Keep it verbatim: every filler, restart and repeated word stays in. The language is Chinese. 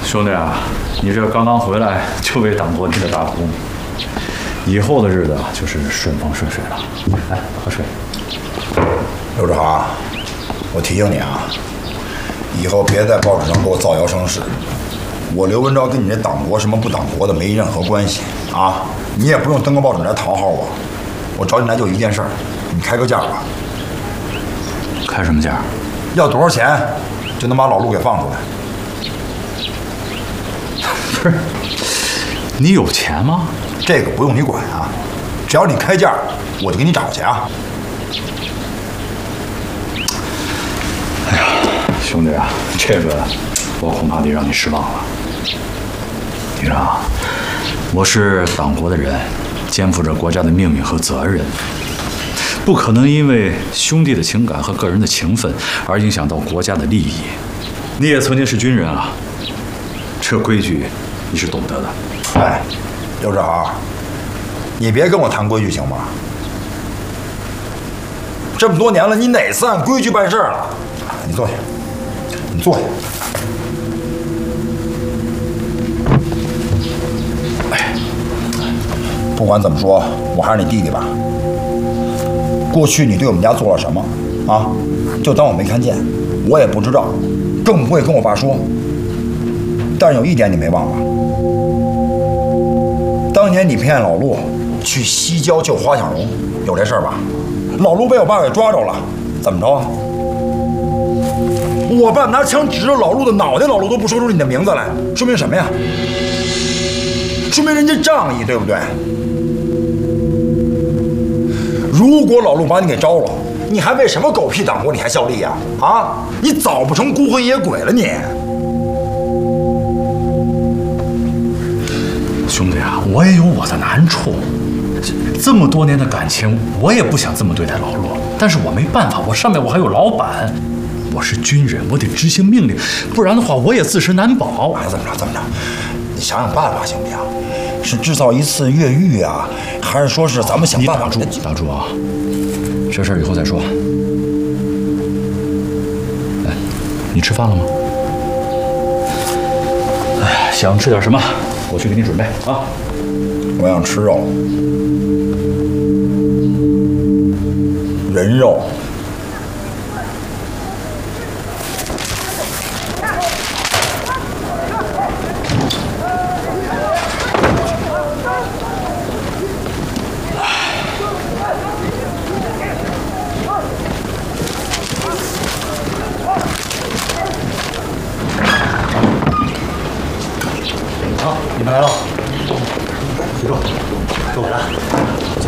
兄弟啊，你这刚刚回来就为党国立了大功，以后的日子就是顺风顺水了。来，喝水。 刘志豪，我提醒你啊，以后别在报纸上给我造谣生事。我刘文昭跟你这党国什么不党国的没任何关系啊！你也不用登个报纸来讨好我。我找你来就一件事儿，你开个价吧。 开什么价？ 要多少钱就能把老陆给放出来？ 不是，你有钱吗？ 这个不用你管啊，只要你开价，我就给你找去啊。 哎呀，兄弟啊，这个我恐怕得让你失望了。队长，我是党国的人，肩负着国家的命运和责任，不可能因为兄弟的情感和个人的情分而影响到国家的利益。你也曾经是军人啊，这规矩你是懂得的。 哎，刘志豪，你别跟我谈规矩行吗？这么多年了，你哪次按规矩办事了？你坐下，你坐下。哎，不管怎么说，我还是你弟弟吧。过去你对我们家做了什么啊？就当我没看见，我也不知道，更不会跟我爸说。但是有一点你没忘吧？当年你骗老陆去西郊救花小荣，有这事儿吧？老陆被我爸给抓着了，怎么着啊？我爸拿枪指着老陆的脑袋，老陆都不说出你的名字来，说明什么呀？说明人家仗义，对不对？如果老陆把你给招了，你还为什么狗屁党国你还效力呀？啊，你早不成孤魂野鬼了你！ 兄弟啊，我也有我的难处，这么多年的感情，我也不想这么对待老陆，但是我没办法，我上面我还有老板。我是军人，我得执行命令，不然的话我也自身难保。 哎，怎么着怎么着，你想想办法行不行？是制造一次越狱啊，还是说是咱们想办法？ 你打住，打住啊！这事儿以后再说。哎，你吃饭了吗？哎，想吃点什么？我去给你准备啊。 我想吃肉，人肉。 你们来了，别动，跟我来。